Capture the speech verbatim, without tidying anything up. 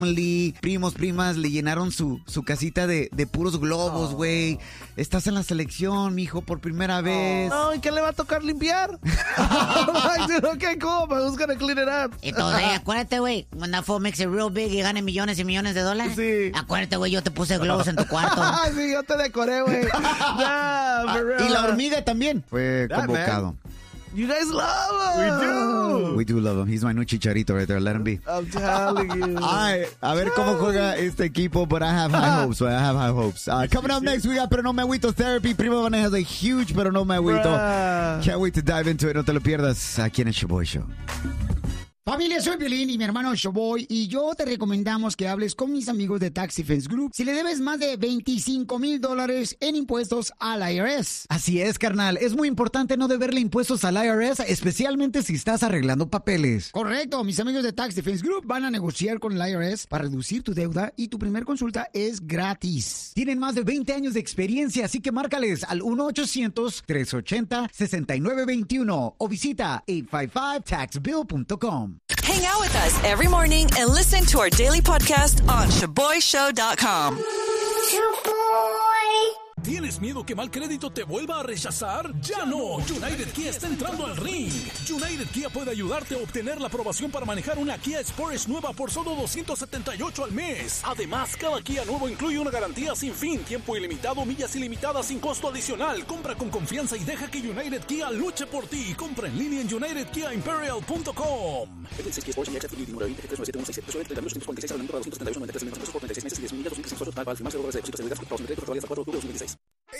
primos, primas, le llenaron su, su casita de, de puros globos, güey. Oh. Estás en la selección, mijo, por primera vez. No, ¿y qué le va a tocar limpiar? Okay, cool, but who's gonna clean it up? Entonces, acuérdate, güey, when that fool makes it real big y gane millones y millones de dólares. Sí. Acuérdate, güey, yo te puse globos en tu cuarto. Sí, yo te decoré, güey. Yeah, y la hormiga también fue yeah, convocado. Man. You guys love him. We do. We do love him. He's my new chicharito right there. Let him be. I'm telling you. Ay, a ver cómo juega este equipo, but I have high hopes. I have high hopes. Uh, coming up next, we got Pero No Me Agüito Therapy. Primo Vanessa has a huge Pero No Me Agüito. Can't wait to dive into it. No te lo pierdas aquí en el Shoboy Show. Familia, soy Piolín y mi hermano Shoboy, y yo te recomendamos que hables con mis amigos de Tax Defense Group si le debes más de veinticinco mil dólares en impuestos al I R S. Así es, carnal. Es muy importante no deberle impuestos al I R S, especialmente si estás arreglando papeles. Correcto. Mis amigos de Tax Defense Group van a negociar con el I R S para reducir tu deuda y tu primer consulta es gratis. Tienen más de veinte años de experiencia, así que márcales al uno ochocientos, tres ochenta, sesenta y nueve veintiuno o visita ocho cinco cinco tax bill punto com. Hang out with us every morning and listen to our daily podcast on Shoboy Show dot com. ¿Tienes miedo que mal crédito te vuelva a rechazar? ¡Ya no! United Kia está entrando al ring. United Kia puede ayudarte a obtener la aprobación para manejar una Kia Sportage nueva por solo doscientos setenta y ocho al mes. Además, cada Kia nuevo incluye una garantía sin fin, tiempo ilimitado, millas ilimitadas sin costo adicional. Compra con confianza y deja que United Kia luche por ti. Compra en línea en united kia imperial punto com.